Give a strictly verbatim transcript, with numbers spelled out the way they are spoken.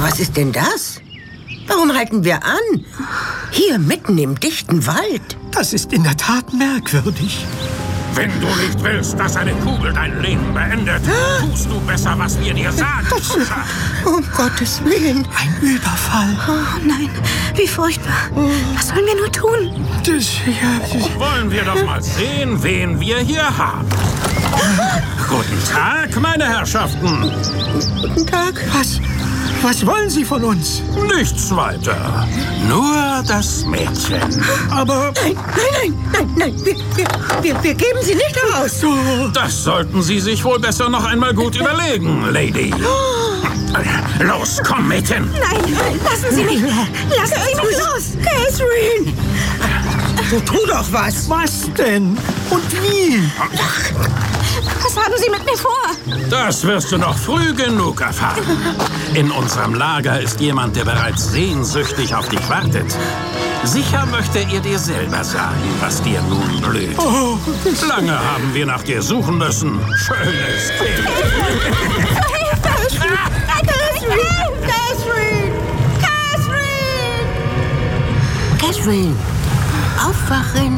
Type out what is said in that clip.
was ist denn das? Warum halten wir an? Hier mitten im dichten Wald. Das ist in der Tat merkwürdig. Wenn du nicht willst, dass eine Kugel dein Leben beendet, tust du besser, was wir dir sagen. Kuscher. Um Gottes Willen. Ein Überfall. Oh nein, wie furchtbar. Was sollen wir nur tun? Das, ja, das, Wollen wir doch mal sehen, wen wir hier haben. Guten Tag, meine Herrschaften. Guten Tag. was, was wollen Sie von uns? Nichts weiter. Nur das Mädchen. Aber... Nein, nein, nein, nein, nein. Wir, wir, wir, wir geben sie nicht heraus. Das sollten Sie sich wohl besser noch einmal gut überlegen, Lady. Los, komm, Mädchen. Nein, lassen Sie mich. Lassen Sie mich los. Catherine! So, tu doch was. Was denn? Und wie? Was haben Sie mit mir vor? Das wirst du noch früh genug erfahren. In unserem Lager ist jemand, der bereits sehnsüchtig auf dich wartet. Sicher möchte er dir selber sagen, was dir nun blüht. Oh, Lange haben wir nach dir suchen müssen. Schönes Kind. Catherine! Catherine! Catherine! Catherine, aufwachen.